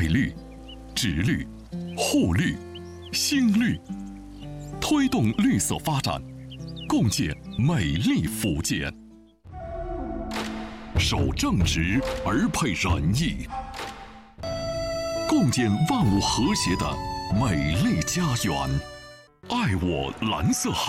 绿、植绿、护绿、新绿，推动绿色发展，共建美丽福建。守正直而配仁义，共建万物和谐的美丽家园。爱我蓝色海。